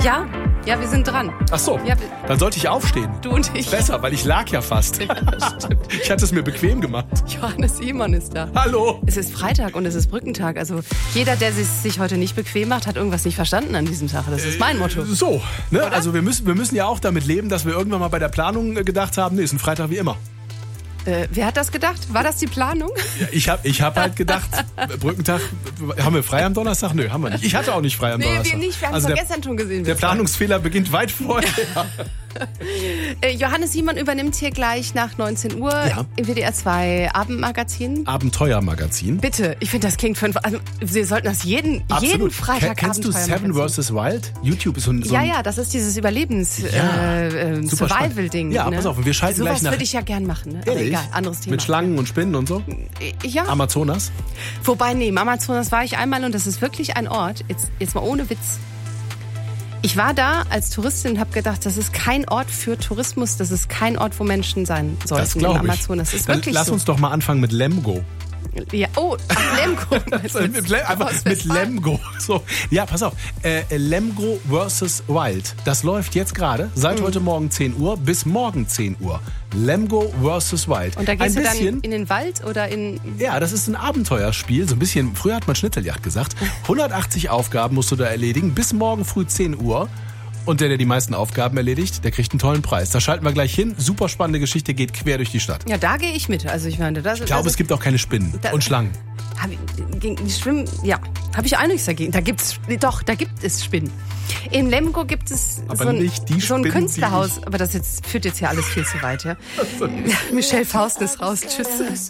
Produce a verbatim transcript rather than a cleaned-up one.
Ja, ja, wir sind dran. Ach so, Ja, wir- dann sollte ich aufstehen. Du und ich. Besser, weil ich lag ja fast. Ich hatte es mir bequem gemacht. Johannes Iman ist da. Hallo. Es ist Freitag und es ist Brückentag. Also jeder, der sich, sich heute nicht bequem macht, hat irgendwas nicht verstanden an diesem Tag. Das ist mein Motto. So, ne? Also wir müssen, wir müssen ja auch damit leben, dass wir irgendwann mal bei der Planung äh, gedacht haben, nee, ist ein Freitag wie immer. Äh, wer hat das gedacht? War das die Planung? Ja, ich habe ich hab halt gedacht, Brückentag, haben wir frei am Donnerstag? Nö, haben wir nicht. Ich hatte auch nicht frei am Nee, Donnerstag. wir nicht. Wir haben also es doch der, gestern schon gesehen. der Planungsfehler beginnt weit vorher. Äh, Johannes Simon übernimmt hier gleich nach neunzehn Uhr Ja. im W D R zwei Abendmagazin. Abenteuermagazin. Bitte, ich finde, das klingt für... Also, wir sollten das jeden, jeden Freitag Ken- Kennst du Seven Abenteuermagazin. versus. Wild? YouTube ist so ein... So Ja, ein ja, das ist dieses Ja, Überlebens-Survival-Ding. Äh, super Survival-Ding, Ja, ne? pass auf, und wir schalten Sowas gleich nach... würde ich ja gern machen. Ne? Aber Ehrlich? egal, anderes Thema. Mit Schlangen und Spinnen und so? Ja, Amazonas? wobei, nee, im Amazonas war ich einmal und das ist wirklich ein Ort, jetzt, jetzt mal ohne Witz. Ich war da als Touristin und habe gedacht, das ist kein Ort für Tourismus, das ist kein Ort, wo Menschen sein Das sollten im glaube ich. Amazonas. Das ist Dann wirklich lass so. uns doch mal anfangen mit Lemgo. Ja, oh, ach, Lemgo. mit, Le einfach Aus mit Westfalen. Lemgo. So. Ja, pass auf. Äh, Lemgo versus. Wild. Das läuft jetzt gerade seit Mhm. heute Morgen zehn Uhr bis morgen zehn Uhr. Lemgo versus. Wild. Und da gehst ein du bisschen, dann in den Wald oder in... Ja, das ist ein Abenteuerspiel. So ein bisschen, früher hat man Schnitzeljagd gesagt. hundertachtzig Aufgaben musst du da erledigen bis morgen früh zehn Uhr. Und der, der die meisten Aufgaben erledigt, der kriegt einen tollen Preis. Da schalten wir gleich hin. Super spannende Geschichte, geht quer durch die Stadt. Ja, da gehe ich mit. Also ich meine, das Ich glaube, es gibt auch keine Spinnen Da- und Schlangen. Hab ich, gegen die Schwimmen, ja, habe ich auch nichts dagegen. Da gibt's, doch, da gibt es Spinnen. In Lemgo gibt es Aber so ein, nicht die so ein Spinnen, die Künstlerhaus. Aber das jetzt, führt jetzt hier alles viel zu weit, ja. Michelle Faust ist raus. Tschüss.